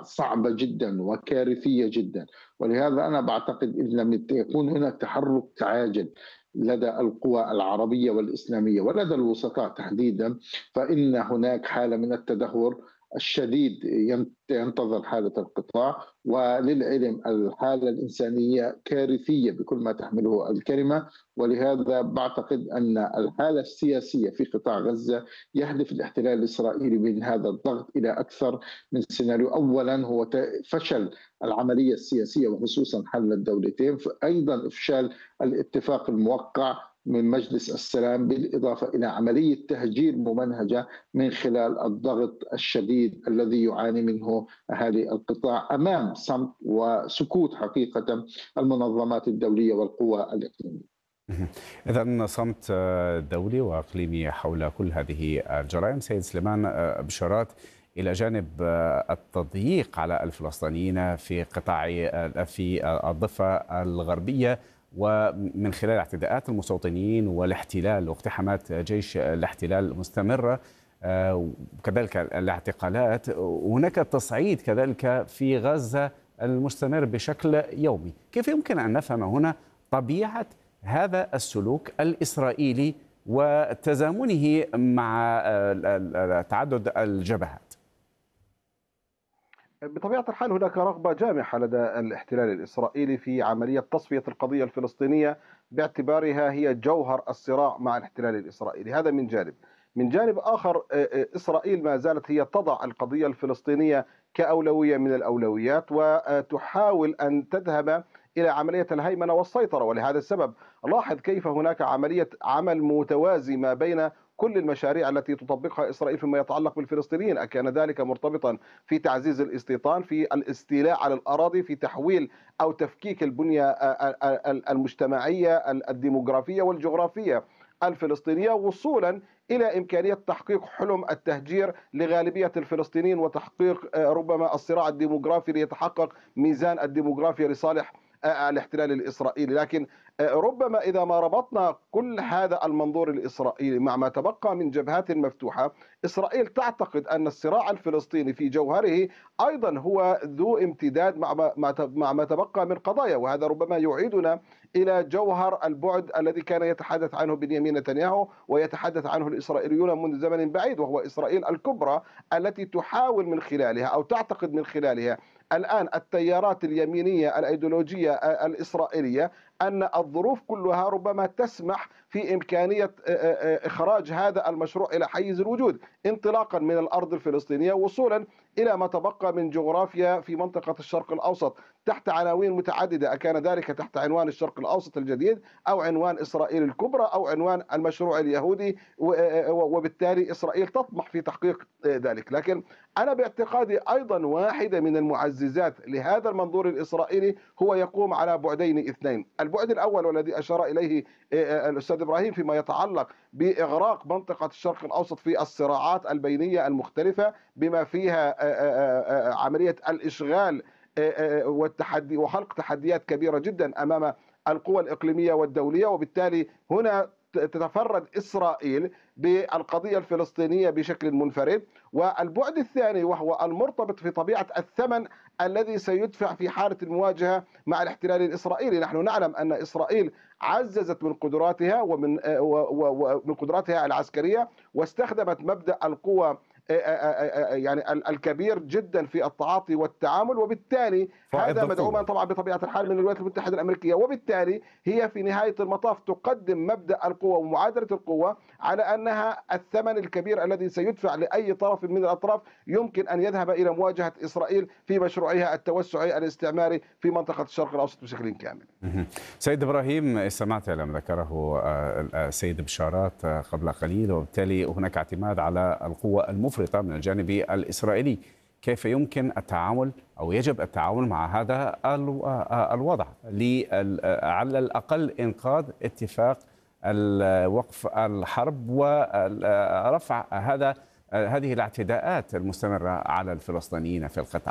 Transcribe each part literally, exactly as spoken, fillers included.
صعبة جدا وكارثية جدا. ولهذا أنا بعتقد إن لم يكون هناك تحرك عاجل لدى القوى العربية والإسلامية ولدى الوسطاء تحديدا، فإن هناك حالة من التدهور الشديد ينتظر حالة القطاع. وللعلم الحالة الإنسانية كارثية بكل ما تحمله الكلمة. ولهذا بعتقد أن الحالة السياسية في قطاع غزة يهدف الاحتلال الإسرائيلي من هذا الضغط إلى أكثر من سيناريو. أولا هو فشل العملية السياسية وخصوصا حل الدولتين، أيضا إفشال الاتفاق الموقع من مجلس السلام، بالإضافة إلى عملية تهجير ممنهجة من خلال الضغط الشديد الذي يعاني منه أهالي القطاع أمام صمت وسكوت حقيقة المنظمات الدولية والقوى الإقليمية. إذا صمت دولي وإقليمي حول كل هذه الجرائم. سيد سليمان بشارات، إلى جانب التضييق على الفلسطينيين في قطاع في الضفة الغربية ومن خلال اعتداءات المستوطنين والاحتلال واقتحامات جيش الاحتلال مستمرة، وكذلك الاعتقالات، هناك تصعيد كذلك في غزة المستمر بشكل يومي، كيف يمكن أن نفهم هنا طبيعة هذا السلوك الإسرائيلي وتزامنه مع تعدد الجبهات؟ بطبيعة الحال هناك رغبة جامحة لدى الاحتلال الإسرائيلي في عملية تصفية القضية الفلسطينية باعتبارها هي جوهر الصراع مع الاحتلال الإسرائيلي. هذا من جانب. من جانب آخر، إسرائيل ما زالت هي تضع القضية الفلسطينية كأولوية من الأولويات وتحاول أن تذهب إلى عملية الهيمنة والسيطرة. ولهذا السبب لاحظ كيف هناك عملية عمل متوازي ما بين كل المشاريع التي تطبقها إسرائيل فيما يتعلق بالفلسطينيين. أكان ذلك مرتبطا في تعزيز الاستيطان، في الاستيلاء على الأراضي، في تحويل أو تفكيك البنية المجتمعية الديموغرافية والجغرافية الفلسطينية، وصولا إلى إمكانية تحقيق حلم التهجير لغالبية الفلسطينيين وتحقيق ربما الصراع الديموغرافي ليتحقق ميزان الديموغرافيا لصالح الاحتلال الإسرائيلي. لكن ربما إذا ما ربطنا كل هذا المنظور الإسرائيلي مع ما تبقى من جبهات مفتوحة، إسرائيل تعتقد أن الصراع الفلسطيني في جوهره أيضا هو ذو امتداد مع مع ما تبقى من قضايا، وهذا ربما يعيدنا إلى جوهر البعد الذي كان يتحدث عنه بنيامين نتنياهو ويتحدث عنه الإسرائيليون منذ زمن بعيد، وهو إسرائيل الكبرى التي تحاول من خلالها أو تعتقد من خلالها الآن التيارات اليمينية الأيديولوجية الإسرائيلية أن الظروف كلها ربما تسمح في إمكانية إخراج هذا المشروع إلى حيز الوجود، انطلاقا من الأرض الفلسطينية وصولا إلى ما تبقى من جغرافيا في منطقة الشرق الأوسط تحت عناوين متعددة، أكان ذلك تحت عنوان الشرق الأوسط الجديد أو عنوان إسرائيل الكبرى أو عنوان المشروع اليهودي، وبالتالي إسرائيل تطمح في تحقيق ذلك. لكن أنا باعتقادي أيضا واحدة من المعززات لهذا المنظور الإسرائيلي هو يقوم على بعدين اثنين. البعد الأول والذي أشار إليه الأستاذ إبراهيم فيما يتعلق بإغراق منطقة الشرق الأوسط في الصراعات البينية المختلفة بما فيها عملية الإشغال والتحدي وخلق تحديات كبيرة جدا أمام القوى الإقليمية والدولية، وبالتالي هنا تتفرد إسرائيل بالقضية الفلسطينية بشكل منفرد. والبعد الثاني وهو المرتبط في طبيعة الثمن الذي سيدفع في حالة المواجهة مع الاحتلال الإسرائيلي. نحن نعلم أن إسرائيل عززت من قدراتها ومن ومن قدراتها العسكرية واستخدمت مبدأ القوة يعني الكبير جدا في التعاطي والتعامل، وبالتالي هذا مدعوما طبعا بطبيعة الحال من الولايات المتحدة الأمريكية، وبالتالي هي في نهاية المطاف تقدم مبدأ القوة ومعادلة القوة على أنها الثمن الكبير الذي سيدفع لأي طرف من الأطراف يمكن أن يذهب إلى مواجهة إسرائيل في مشروعها التوسعي الاستعماري في منطقة الشرق الأوسط بشكل كامل. سيد إبراهيم، استمعت إلى ما ذكره السيد بشارات قبل قليل، وبالتالي هناك اعتماد على القوة المفرطة من الجانب الإسرائيلي. كيف يمكن التعامل أو يجب التعامل مع هذا الوضع على الأقل إنقاذ اتفاق وقف الحرب ورفع هذا هذه الاعتداءات المستمرة على الفلسطينيين في القطاع؟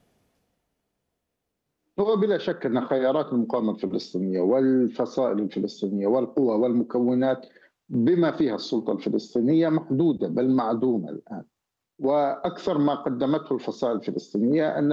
هو بلا شك أن خيارات المقاومة الفلسطينية والفصائل الفلسطينية والقوى والمكونات بما فيها السلطة الفلسطينية محدودة بل معدومة الآن. وأكثر ما قدمته الفصائل الفلسطينية أن